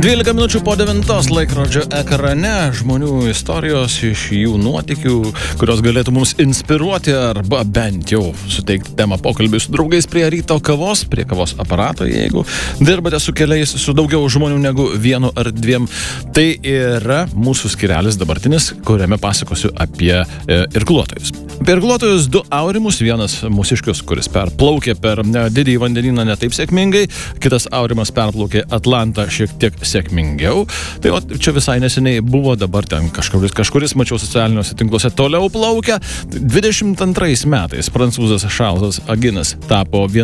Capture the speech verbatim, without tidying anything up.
dvylika minučių po devintos laikrodžio ekrane žmonių istorijos iš jų nuotykių, kurios galėtų mums inspiruoti arba bent jau suteikti temą pokalbį su draugais prie ryto kavos, prie kavos aparato, jeigu dirbate su keliais, su daugiau žmonių negu vienu ar dviem. Tai yra mūsų skirelis dabartinis, kuriame pasakosiu apie e, irkluotojus. Apie irkluotojus du aurimus, vienas mūsiškius, kuris perplaukė per ne, didįjį vandenyną ne taip sėkmingai, kitas aurimas perplaukė Atlantą šiek tiek sėkmingiau. Tai o, čia visai neseniai buvo, dabar ten kažkuris, kažkuris mačiau socialiniuose tinkluose, toliau plaukia. dvidešimt antrais metais prancūzas Šarlzas Aginas tapo vienu